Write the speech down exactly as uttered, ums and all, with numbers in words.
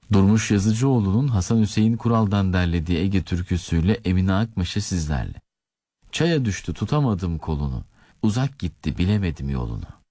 Durmuş Yazıcıoğlu'nun Hasan Hüseyin Kural'dan derlediği Ege türküsüyle Emine Akmeşe sizlerle. Çaya düştü tutamadım kolunu, uzak gitti bilemedim yolunu.